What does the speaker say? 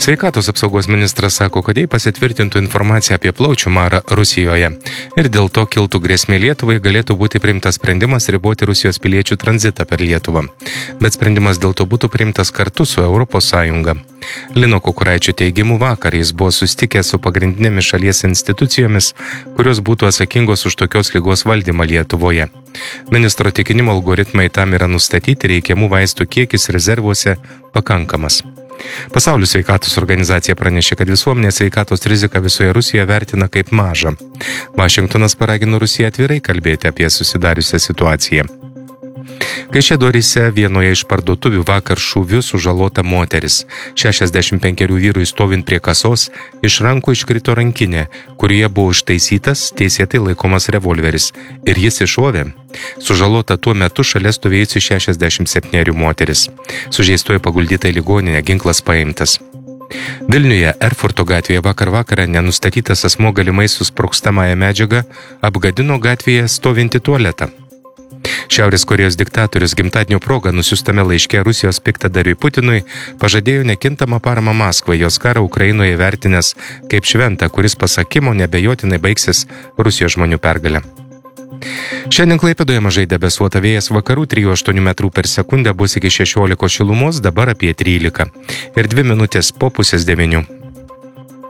Sveikatos apsaugos ministras sako, kad jei pasitvirtintų informacija apie plaučių marą Rusijoje ir dėl to kiltų grėsmė Lietuvai, galėtų būti priimtas sprendimas riboti Rusijos piliečių tranzitą per Lietuvą. Bet sprendimas dėl to būtų priimtas kartu su Europos Sąjunga. Lino Kukuraičio teigimu, vakar jis buvo susitikęs su pagrindinėmis šalies institucijomis, kurios būtų atsakingos už tokios ligos valdymą Lietuvoje. Ministro tikinimo algoritmai tam yra nustatyti, reikiamų vaistų kiekis rezervuose pakankamas. Pasaulio sveikatos organizacija pranešė, kad visuomenės sveikatos riziką visoje Rusijoje vertina kaip mažą. Vašingtonas paragino Rusiją atvirai kalbėti apie susidariusią situaciją. Kaišiadoryse vienoje iš parduotuvių vakar šūviu sužalota moteris. 65 vyrui stovint prie kasos iš rankų iškrito rankinė, kurioje buvo ištaisytas teisėtai laikomas revolveris ir jis iššovė. Sužalota tuo metu šalia stovėjusi 67 moteris. Sužeistoji paguldyta į ligoninę, ginklas paimtas. Vilniuje Erfurto gatvėje vakarą nenustatytas asmuo galimai su sprogstamąja medžiaga apgadino gatvėje stovintį tualetą. Šiaurės Korėjos diktatorius gimtadienio proga nusiųstame laiške Rusijos piktadariui Putinui pažadėjo nekintamą paramą Maskvai, jos karą Ukrainoje vertinęs kaip šventą, kuris pasakimo nebejotinai baigsis Rusijos žmonių pergalę. Šiandien Klaipėdoje mažai debesuota, vėjas vakarų 3,8 metrų per sekundę, bus iki 16 šilumos, dabar apie 13. Ir 2 minutės po 8:30.